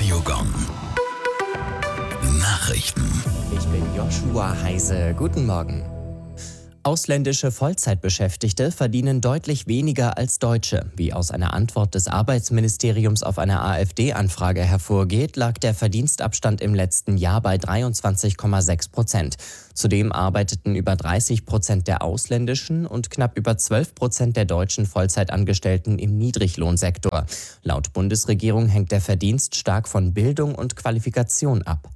Radiogong. Nachrichten. Ich bin Joshua Heise. Guten Morgen. Ausländische Vollzeitbeschäftigte verdienen deutlich weniger als Deutsche. Wie aus einer Antwort des Arbeitsministeriums auf eine AfD-Anfrage hervorgeht, lag der Verdienstabstand im letzten Jahr bei 23,6%. Zudem arbeiteten über 30% der ausländischen und knapp über 12% der deutschen Vollzeitangestellten im Niedriglohnsektor. Laut Bundesregierung hängt der Verdienst stark von Bildung und Qualifikation ab.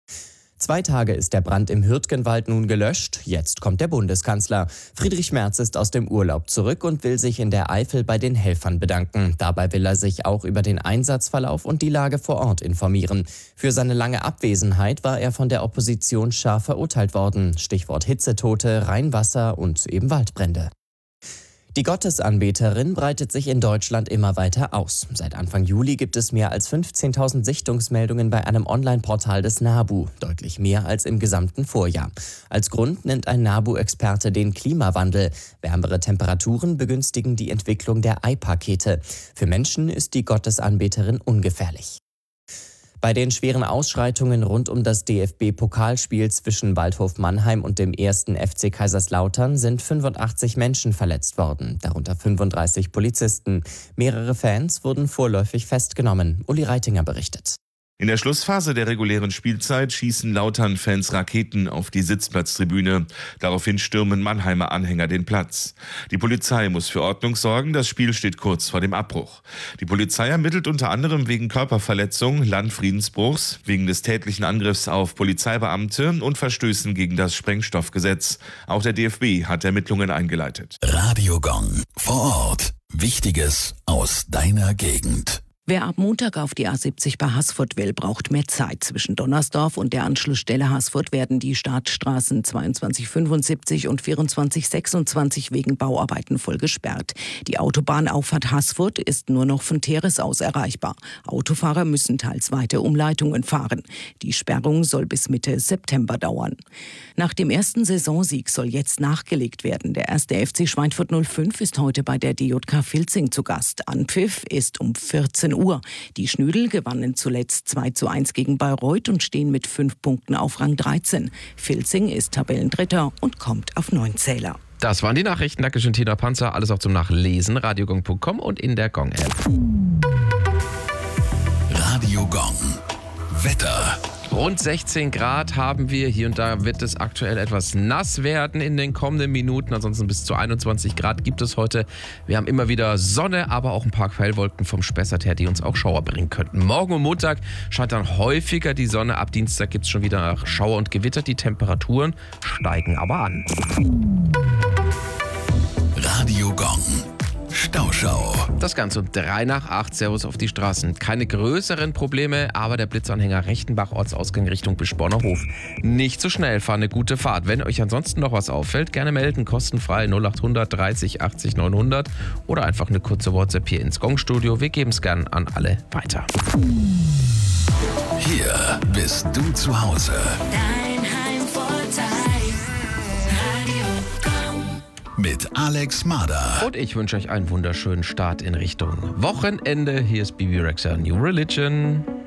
2 Tage ist der Brand im Hürtgenwald nun gelöscht. Jetzt kommt der Bundeskanzler. Friedrich Merz ist aus dem Urlaub zurück und will sich in der Eifel bei den Helfern bedanken. Dabei will er sich auch über den Einsatzverlauf und die Lage vor Ort informieren. Für seine lange Abwesenheit war er von der Opposition scharf verurteilt worden. Stichwort Hitzetote, Rheinwasser und eben Waldbrände. Die Gottesanbeterin breitet sich in Deutschland immer weiter aus. Seit Anfang Juli gibt es mehr als 15.000 Sichtungsmeldungen bei einem Online-Portal des NABU, deutlich mehr als im gesamten Vorjahr. Als Grund nennt ein NABU-Experte den Klimawandel. Wärmere Temperaturen begünstigen die Entwicklung der Ei-Pakete. Für Menschen ist die Gottesanbeterin ungefährlich. Bei den schweren Ausschreitungen rund um das DFB-Pokalspiel zwischen Waldhof Mannheim und dem 1. FC Kaiserslautern sind 85 Menschen verletzt worden, darunter 35 Polizisten. Mehrere Fans wurden vorläufig festgenommen. Uli Reitinger berichtet. In der Schlussphase der regulären Spielzeit schießen Lautern-Fans Raketen auf die Sitzplatztribüne. Daraufhin stürmen Mannheimer Anhänger den Platz. Die Polizei muss für Ordnung sorgen. Das Spiel steht kurz vor dem Abbruch. Die Polizei ermittelt unter anderem wegen Körperverletzung, Landfriedensbruchs, wegen des tätlichen Angriffs auf Polizeibeamte und Verstößen gegen das Sprengstoffgesetz. Auch der DFB hat Ermittlungen eingeleitet. Radiogong. Vor Ort. Wichtiges aus deiner Gegend. Wer ab Montag auf die A70 bei Haßfurt will, braucht mehr Zeit. Zwischen Donnersdorf und der Anschlussstelle Haßfurt werden die Startstraßen 2275 und 2426 wegen Bauarbeiten voll gesperrt. Die Autobahnauffahrt Haßfurt ist nur noch von Teres aus erreichbar. Autofahrer müssen teils weite Umleitungen fahren. Die Sperrung soll bis Mitte September dauern. Nach dem ersten Saisonsieg soll jetzt nachgelegt werden. Der 1. FC Schweinfurt 05 ist heute bei der DJK Filzing zu Gast. Anpfiff ist um 14 Uhr. Die Schnüdel gewannen zuletzt 2:1 gegen Bayreuth und stehen mit 5 Punkten auf Rang 13. Filzing ist Tabellendritter und kommt auf 9 Zähler. Das waren die Nachrichten. Dankeschön, Tina Panzer. Alles auch zum Nachlesen. Radiogong.com und in der Gong-App. Radiogong. Wetter. Rund 16 Grad haben wir. Hier und da wird es aktuell etwas nass werden in den kommenden Minuten. Ansonsten bis zu 21 Grad gibt es heute. Wir haben immer wieder Sonne, aber auch ein paar Quellwolken vom Spessart her, die uns auch Schauer bringen könnten. Morgen und Montag scheint dann häufiger die Sonne. Ab Dienstag gibt es schon wieder Schauer und Gewitter. Die Temperaturen steigen aber an. Radiogong. Stauschau. Das Ganze um 7:03. Servus auf die Straßen. Keine größeren Probleme, aber der Blitzanhänger Rechtenbach, Ortsausgang Richtung Bischborner Hof. Nicht so schnell, fahren eine gute Fahrt. Wenn euch ansonsten noch was auffällt, gerne melden. Kostenfrei 0800 30 80 900 oder einfach eine kurze WhatsApp hier ins Gong-Studio. Wir geben es gern an alle weiter. Hier bist du zu Hause. Dein Heimvorteil. Radio Gong. Mit Alex Mader. Und ich wünsche euch einen wunderschönen Start in Richtung Wochenende. Hier ist Bibi Rexha, New Religion.